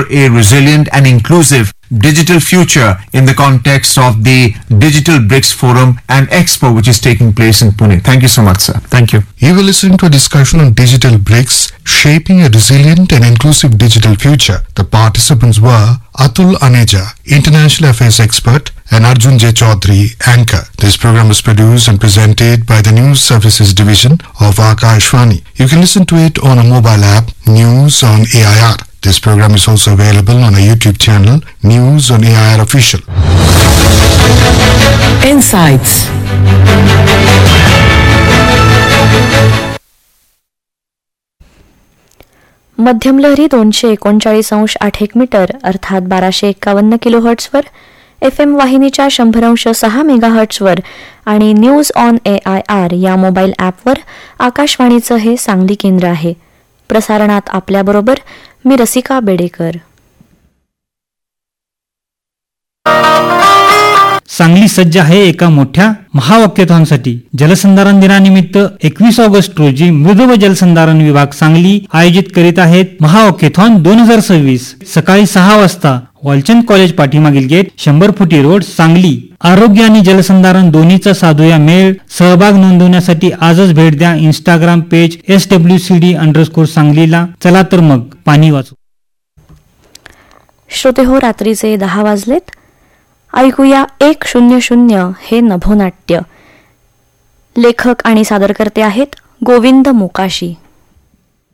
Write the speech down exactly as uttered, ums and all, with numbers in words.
a resilient and inclusive digital future in the context of the Digital BRICS Forum and Expo, which is taking place in Pune. Thank you so much, sir. Thank you. You will listen to a discussion on Digital BRICS, shaping a resilient and inclusive digital future. The participants were Atul Aneja, International Affairs expert, and Arjun J. Chaudhary, anchor. This program was produced and presented by the News Services Division of Akashvani. You can listen to it on a mobile app, News on A I R. This program is also available on our YouTube channel, News on A I R Official. Insights. मध्यम लहरी दोनशे एकोणचाळीस अंश आठ एक metre अर्थात बाराशे एक्कावन्न किलो हर्ट्सवर, एफ एम वाहिनीच्या शंभर अंश सहा मेगा हर्ट्सवर आणि news on A I R या मोबाईल ॲपवर आकाशवाणीचं हे सांगली केंद्र आहे. प्रसारणात आपल्याबरोबर मी रसिका बेडेकर. सांगली सज्ज आहे एका मोठ्या महावाक्याथॉनसाठी. जलसंधारण दिनानिमित्त एकवीस ऑगस्ट रोजी मृद व जलसंधारण विभाग सांगली आयोजित करीत आहेत महावाक्याथॉन दोन हजार सव्वीस. सकाळी सहा वाजता वालचंद कॉलेज पाठीमागील गेट, शंभर फुटी रोड, सांगली. आरोग्य आणि जलसंधारण दोन्हीचा साधूया मेळ. सहभाग नोंदवण्यासाठी आजच भेट द्या Instagram page S W C D underscore सांगलीला. चला तर मग पाणी वाचू. श्रोते हो, रात्रीचे दहा वाजलेत. ऐकूया एक शून्य शून्य हे नभोनाट्य. लेखक आणि सादरकर्ते आहेत गोविंद मोकाशी.